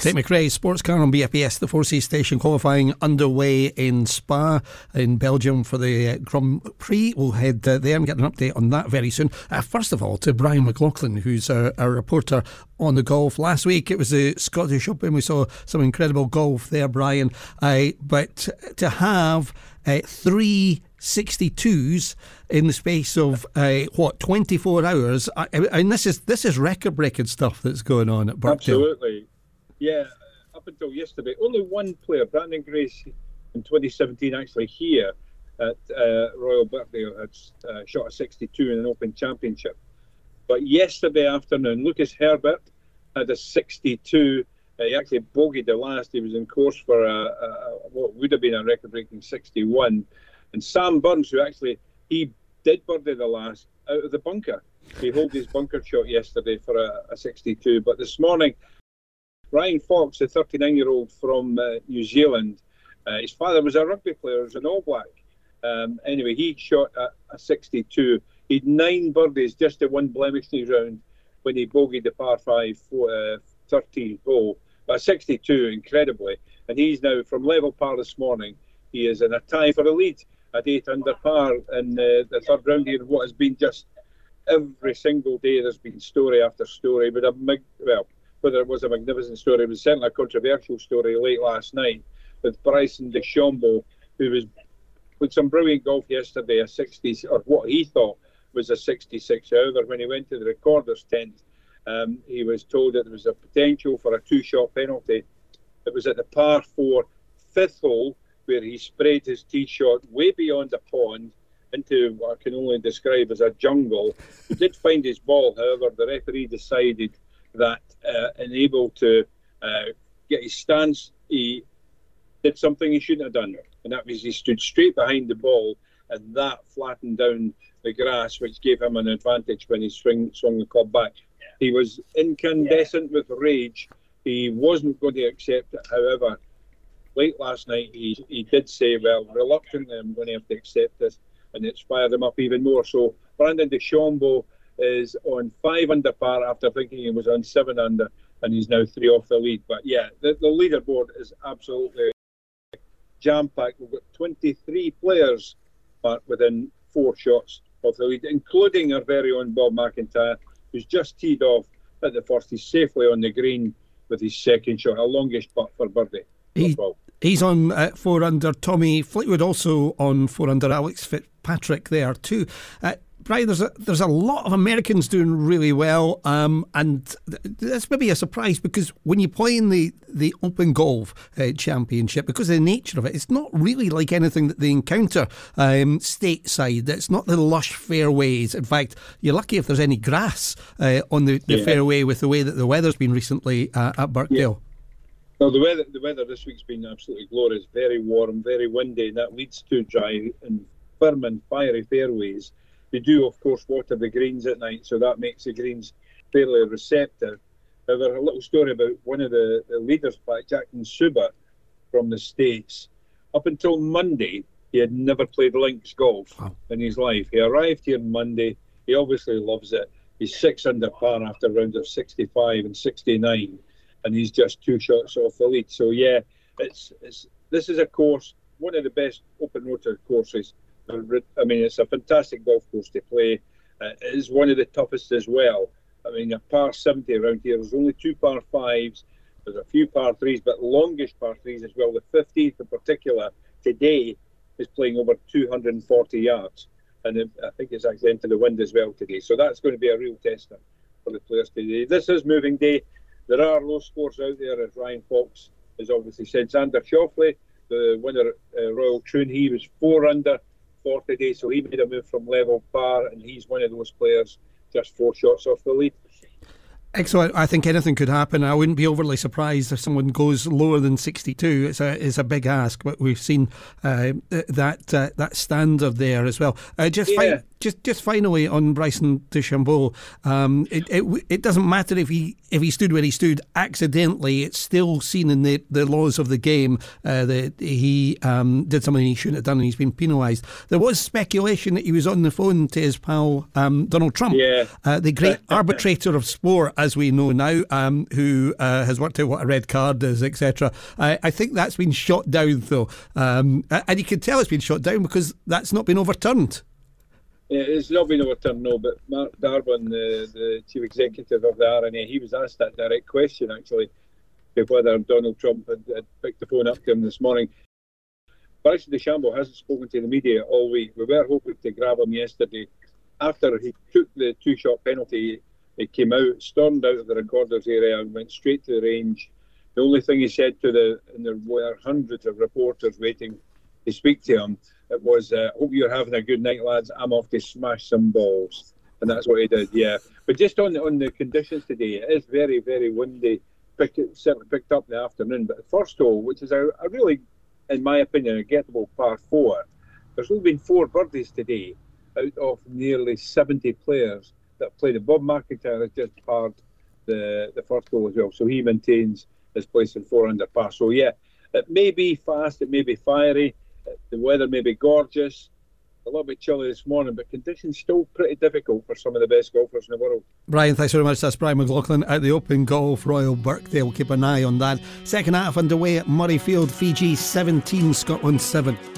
Tate McRae, sports car on BFBS, the 4C station, qualifying underway in Spa in Belgium for the Grand Prix. We'll head there and get an update on that very soon. First of all, to Brian McLaughlin, who's our reporter on the golf. Last week it was the Scottish Open. We saw some incredible golf there, Brian. But to have 3 62s in the space of 24 hours. And this is record-breaking stuff that's going on at Birkdale. Absolutely, yeah. Up until yesterday, only one player, Brandon Grace, in 2017, actually here at Royal Birkdale, had shot a 62 in an Open Championship. But yesterday afternoon, Lucas Herbert had a 62. He actually bogeyed the last. He was in course for what would have been a record-breaking 61. And Sam Burns, who actually, he did birdie the last out of the bunker. He holed his bunker shot yesterday for a 62. But this morning, Ryan Fox, the 39-year-old from New Zealand, his father was a rugby player, he was an All Black. Anyway, he shot a 62. He had 9 birdies, just the one blemish in his round when he bogeyed the par 5 13th hole. But a 62, incredibly. And he's now, from level par this morning, he is in a tie for the lead at 8 under par in the third round here. What has been just every single day, there's been story after story. But whether it was a magnificent story, it was certainly a controversial story late last night with Bryson DeChambeau, who was with some brilliant golf yesterday, a 60, or what he thought was a 66. However, when he went to the recorder's tent, he was told that there was a potential for a 2-shot penalty. It was at the par 4 5th hole, where he sprayed his tee shot way beyond a pond into what I can only describe as a jungle. He did find his ball, however, the referee decided that unable to get his stance, he did something he shouldn't have done. And that was he stood straight behind the ball, and that flattened down the grass, which gave him an advantage when he swung the club back. He was incandescent with rage. He wasn't going to accept it, however. Late last night, he did say, well, reluctantly, I'm going to have to accept this, and it's fired him up even more. So Brandon DeChambeau is on 5 under par after thinking he was on 7 under, and he's now 3 off the lead. But yeah, the leaderboard is absolutely jam-packed. We've got 23 players within 4 shots of the lead, including our very own Bob McIntyre, who's just teed off at the first. He's safely on the green with his second shot, a longish putt for birdie. He's on 4 under. Tommy Fleetwood also on 4 under. Alex Fitzpatrick there too. Brian, there's a lot of Americans doing really well, and that's maybe a surprise because when you play in the Open Golf Championship, because of the nature of it, it's not really like anything that they encounter stateside. It's not the lush fairways. In fact, you're lucky if there's any grass on the fairway with the way that the weather's been recently at Birkdale. Yeah. No, the weather this week's been absolutely glorious. Very warm, very windy, and that leads to dry and firm and fiery fairways. They do, of course, water the greens at night, so that makes the greens fairly receptive. However, a little story about one of the leaders, Jack Nsuba from the States. Up until Monday, he had never played links golf in his life. He arrived here Monday. He obviously loves it. He's 6 under par after rounds of 65 and 69. And he's just 2 shots off the lead. So yeah, this is a course, one of the best open water courses. I mean, it's a fantastic golf course to play. It is one of the toughest as well. I mean, a par 70 around here. There's only 2 par 5s. There's a few par 3s, but longish par 3s as well. The 15th in particular today is playing over 240 yards. And I think it's actually into the wind as well today. So that's going to be a real tester for the players today. This is moving day. There are low scores out there, as Ryan Fox has obviously said. Xander Schauffele, the winner at Royal Troon, he was 4 under 40 days, so he made a move from level par, and he's one of those players just 4 shots off the lead. Excellent. I think anything could happen. I wouldn't be overly surprised if someone goes lower than 62. It's a big ask, but we've seen that standard there as well. just finally on Bryson DeChambeau, it doesn't matter if he stood where he stood accidentally. It's still seen in the laws of the game that he did something he shouldn't have done, and he's been penalised. There was speculation that he was on the phone to his pal Donald Trump, the great arbitrator of sport, as we know now, who has worked out what a red card is, etc. I think that's been shot down, though, and you can tell it's been shot down because that's not been overturned. Yeah, it's not been overturned, no, but Mark Darwin, the chief executive of the RNA, he was asked that direct question, actually, of whether Donald Trump had picked the phone up to him this morning. Bryson DeChambeau hasn't spoken to the media all week. We were hoping to grab him yesterday. After he took the two-shot penalty, he came out, stormed out of the recorders area and went straight to the range. The only thing he said and there were hundreds of reporters waiting to speak to him, it was, hope you're having a good night, lads. I'm off to smash some balls. And that's what he did, yeah. But just on the conditions today, it is very, very windy. Certainly picked up in the afternoon. But the first hole, which is a really, in my opinion, a gettable par 4, there's only been 4 birdies today out of nearly 70 players that played. Bob McIntyre has just parred the first hole as well. So he maintains his place in 4 under par. So, yeah, it may be fast, it may be fiery. The weather may be gorgeous, a little bit chilly this morning, but conditions still pretty difficult for some of the best golfers in the world. Brian, thanks very much. That's Brian McLaughlin at the Open Golf Royal Birkdale. Keep an eye on that. Second half underway at Murrayfield, Fiji 17, Scotland 7.